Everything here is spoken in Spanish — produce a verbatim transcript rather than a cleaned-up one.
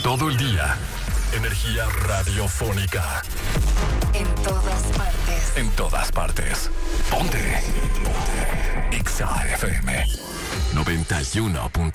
Todo el día. Energía radiofónica. En todas partes. En todas partes. Ponte. Ponte. X A F M noventa y uno punto